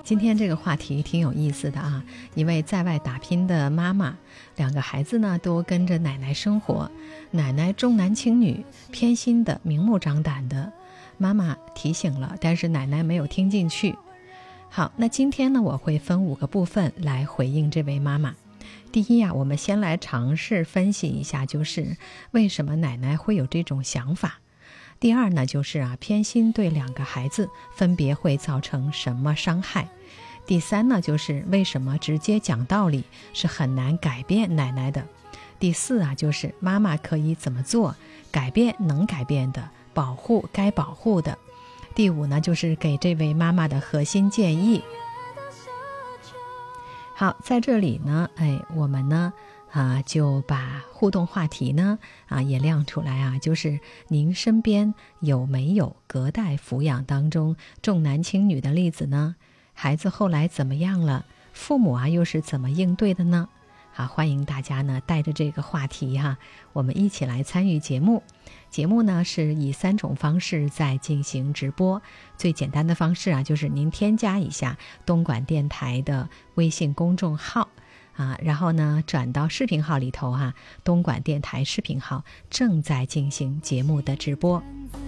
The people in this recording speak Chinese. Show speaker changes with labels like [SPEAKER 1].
[SPEAKER 1] 今天这个话题挺有意思的啊，一位在外打拼的妈妈，2个孩子呢都跟着奶奶生活，奶奶重男轻女，偏心的，明目张胆的，妈妈提醒了，但是奶奶没有听进去。好，那今天呢我会分5个部分来回应这位妈妈。第一我们先来尝试分析一下，就是为什么奶奶会有这种想法。第二呢，就是偏心对2个孩子分别会造成什么伤害。第三呢，就是为什么直接讲道理是很难改变奶奶的。第四就是妈妈可以怎么做，改变能改变的，保护该保护的。第5呢，就是给这位妈妈的核心建议。好，在这里呢，我们呢就把互动话题呢也亮出来就是您身边有没有隔代抚养当中重男轻女的例子呢？孩子后来怎么样了？父母又是怎么应对的呢？好，欢迎大家呢带着这个话题我们一起来参与节目。节目呢是以3种方式在进行直播。最简单的方式就是您添加一下东莞电台的微信公众号然后呢转到视频号里头东莞电台视频号正在进行节目的直播。